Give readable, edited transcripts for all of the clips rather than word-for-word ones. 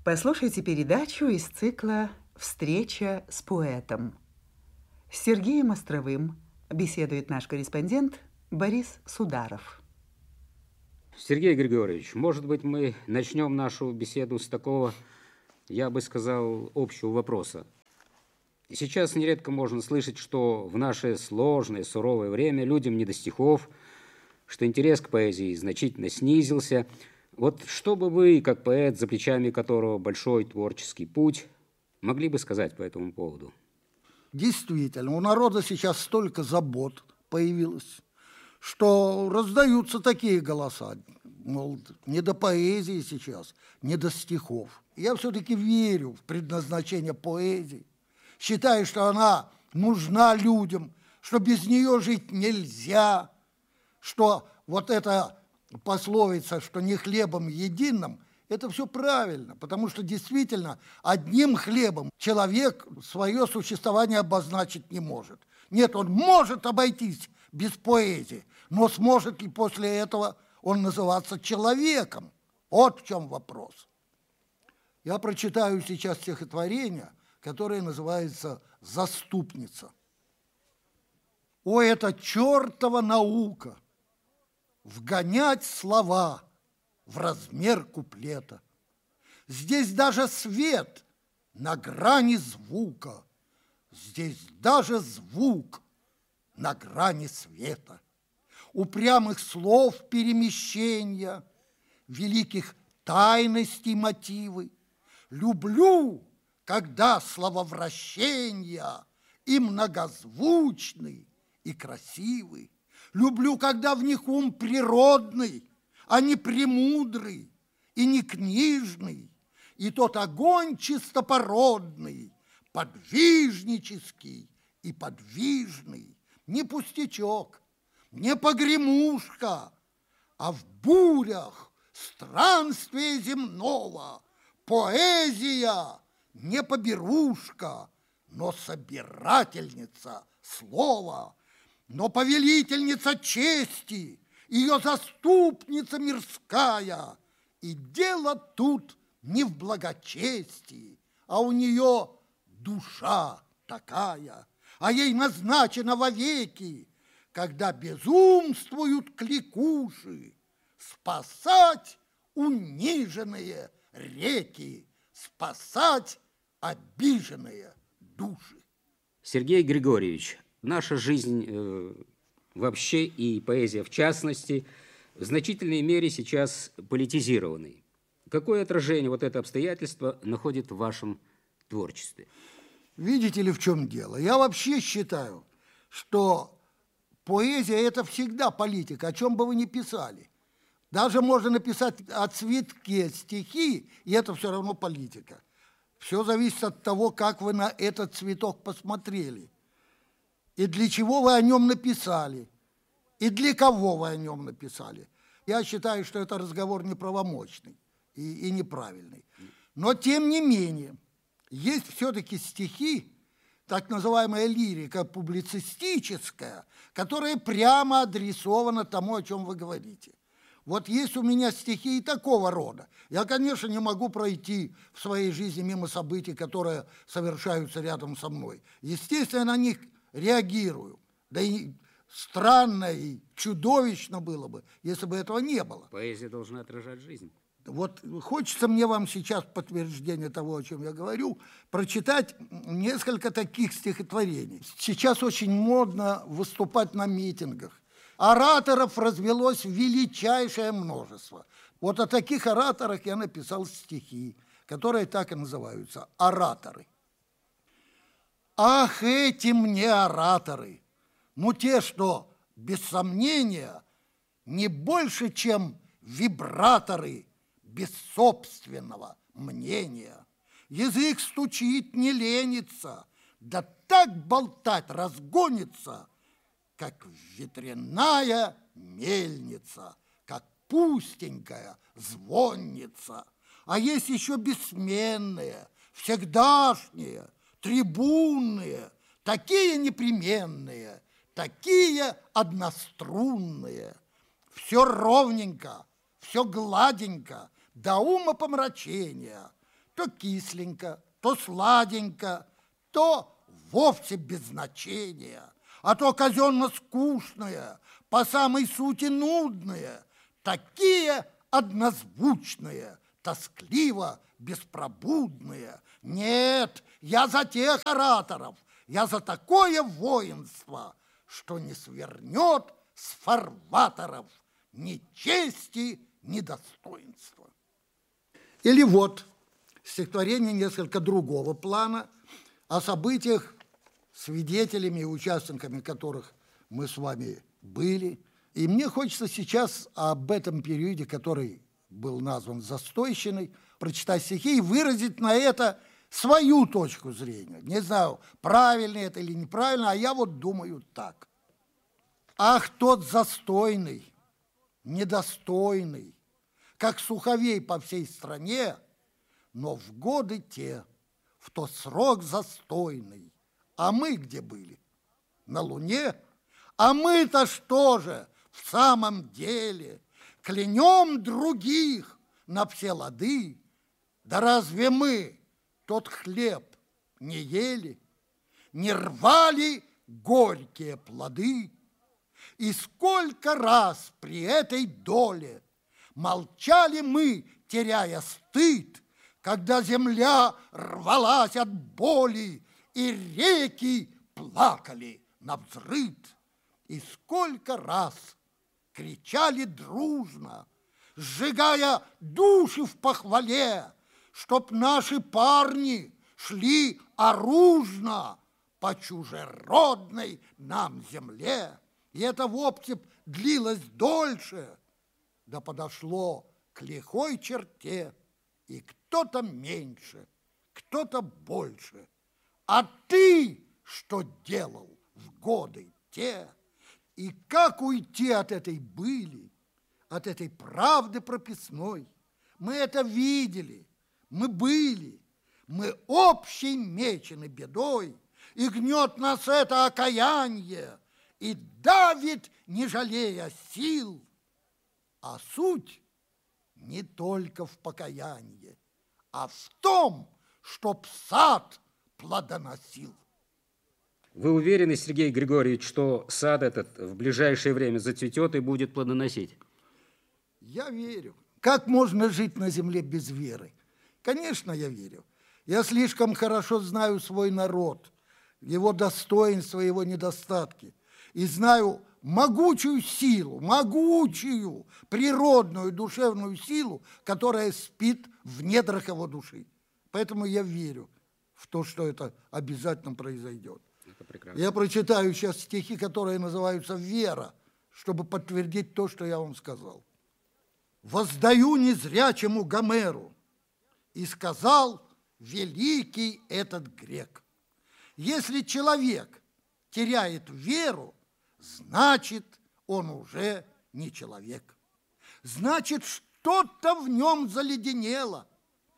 Послушайте передачу из цикла «Встреча с поэтом». С Сергеем Островым беседует наш корреспондент Борис Сударов. Сергей Григорьевич, может быть, мы начнем нашу беседу с такого, я бы сказал, общего вопроса. Сейчас нередко можно слышать, что в наше сложное, суровое время людям не до стихов, что интерес к поэзии значительно снизился. Вот что бы вы, как поэт, за плечами которого большой творческий путь, могли бы сказать по этому поводу? Действительно, у народа сейчас столько забот появилось, что раздаются такие голоса, мол, не до поэзии сейчас, не до стихов. Я все-таки верю в предназначение поэзии, считаю, что она нужна людям, что без нее жить нельзя, что вот эта пословица, что не хлебом единым, это все правильно, потому что действительно одним хлебом человек свое существование обозначить не может. Нет, он может обойтись без поэзии, но сможет ли после этого он называться человеком? Вот в чем вопрос. Я прочитаю сейчас стихотворение, которое называется «Заступница». О, это чертова наука! Вгонять слова в размер куплета. Здесь даже свет на грани звука, здесь даже звук на грани света. Упрямых слов перемещения, великих тайностей мотивы. Люблю, когда слововращения и многозвучны, и красивы. Люблю, когда в них ум природный, а не премудрый и не книжный, и тот огонь чистопородный, подвижнический и подвижный, не пустячок, не погремушка, а в бурях странствия земного поэзия не поберушка, но собирательница слова, но повелительница чести, ее заступница мирская. И дело тут не в благочестии, а у нее душа такая, а ей назначено вовеки, когда безумствуют кликуши, спасать униженные реки, спасать обиженные души. Сергей Григорьевич, наша жизнь вообще и поэзия в частности в значительной мере сейчас политизированы. Какое отражение вот это обстоятельство находит в вашем творчестве? Видите ли, в чем дело? Я вообще считаю, что поэзия – это всегда политика, о чем бы вы ни писали. Даже можно написать о цветке стихи, и это все равно политика. Все зависит от того, как вы на этот цветок посмотрели. И для чего вы о нем написали, и для кого вы о нем написали. Я считаю, что это разговор неправомочный и неправильный. Но, тем не менее, есть все-таки стихи, так называемая лирика публицистическая, которая прямо адресована тому, о чем вы говорите. Вот есть у меня стихи и такого рода. Я, конечно, не могу пройти в своей жизни мимо событий, которые совершаются рядом со мной. Естественно, на них реагирую. Да и странно, и чудовищно было бы, если бы этого не было. Поэзия должна отражать жизнь. Вот хочется мне вам сейчас подтверждение того, о чем я говорю, прочитать несколько таких стихотворений. Сейчас очень модно выступать на митингах. Ораторов развелось величайшее множество. Вот о таких ораторах я написал стихи, которые так и называются – ораторы. Ах, эти мне ораторы! Ну, те, что, без сомнения, не больше, чем вибраторы без собственного мнения. Язык стучит, не ленится, да так болтать разгонится, как ветряная мельница, как пустенькая звонница. А есть еще бессменные, всегдашние, трибунные, такие непременные, такие однострунные. Все ровненько, все гладенько, до умопомрачения. то кисленько, то сладенько, то вовсе без значения, а то казенно-скучное, по самой сути нудное, такие однозвучные, тоскливо беспробудные. Нет, я за тех ораторов, я за такое воинство, что не свернет с фарватеров ни чести, ни достоинства. Или вот стихотворение несколько другого плана о событиях, свидетелями и участниками которых мы с вами были. И мне хочется сейчас об этом периоде, который был назван «Застойщиной», прочитать стихи и выразить на это свою точку зрения. Не знаю, правильно это или неправильно, а я вот думаю так. Ах, тот застойный, недостойный, как суховей по всей стране, но в годы те, в тот срок застойный. А мы где были? На Луне? А мы-то что же в самом деле? Клянем других на все лады. Да разве мы тот хлеб не ели, не рвали горькие плоды? И сколько раз при этой доле молчали мы, теряя стыд, когда земля рвалась от боли, и реки плакали навзрыд. И сколько раз кричали дружно, сжигая души в похвале, чтоб наши парни шли оружно по чужеродной нам земле. И это вовсе длилось дольше, да подошло к лихой черте, и кто-то меньше, кто-то больше. А ты что делал в годы те? И как уйти от этой были, от этой правды прописной? Мы это видели, мы были, мы общей мечены бедой, и гнет нас это окаяние, и давит, не жалея сил. А суть не только в покаянии, а в том, чтоб сад плодоносил. Вы уверены, Сергей Григорьевич, что сад этот в ближайшее время зацветет и будет плодоносить? Я верю. Как можно жить на земле без веры? Конечно, я верю. Я слишком хорошо знаю свой народ, его достоинства, его недостатки. И знаю могучую силу, могучую природную душевную силу, которая спит в недрах его души. Поэтому я верю в то, что это обязательно произойдет. Это прекрасно. Я прочитаю сейчас стихи, которые называются «Вера», чтобы подтвердить то, что я вам сказал. «Воздаю незрячему Гомеру, и сказал великий этот грек: если человек теряет веру, значит, он уже не человек. Значит, что-то в нем заледенело,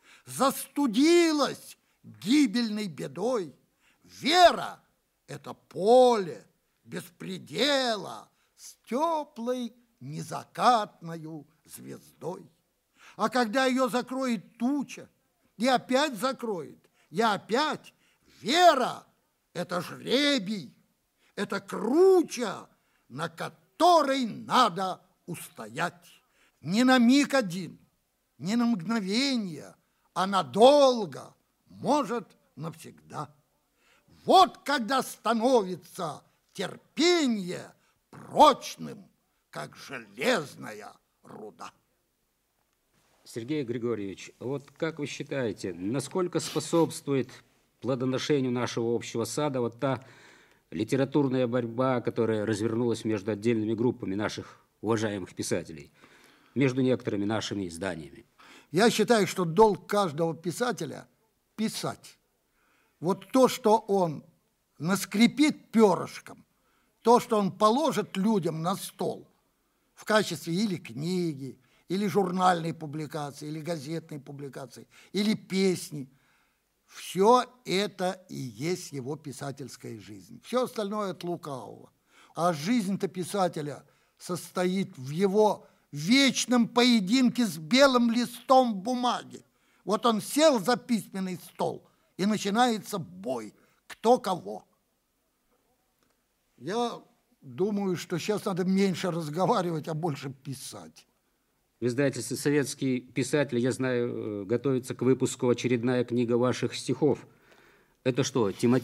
застудилось гибельной бедой. Вера – это поле без предела с теплой незакатною звездой. А когда ее закроет туча, и опять закроет, и опять, вера – это жребий, это круча, на которой надо устоять. Не на миг один, не на мгновение, а надолго, может, навсегда. Вот когда становится терпение прочным, как железная руда. Сергей Григорьевич, вот как вы считаете, насколько способствует плодоношению нашего общего сада вот та литературная борьба, которая развернулась между отдельными группами наших уважаемых писателей, между некоторыми нашими изданиями? Я считаю, что долг каждого писателя – писать. Вот то, что он наскрепит перышком, то, что он положит людям на стол в качестве или книги, или журнальной публикации, или газетной публикации, или песни, все это и есть его писательская жизнь. Все остальное от лукавого. А жизнь-то писателя состоит в его вечном поединке с белым листом бумаги. Вот он сел за письменный стол, и начинается бой. Кто кого. Я думаю, что сейчас надо меньше разговаривать, а больше писать. В издательстве «Советский писатель», я знаю, готовится к выпуску очередная книга ваших стихов. Это что, тематическая?